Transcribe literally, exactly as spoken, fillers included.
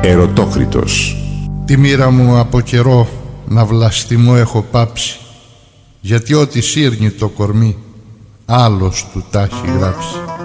Ερωτόκριτος. Τη μοίρα μου από καιρό να βλαστημώ έχω πάψει, γιατί ό,τι σύρνει το κορμί άλλος του τ' έχει γράψει.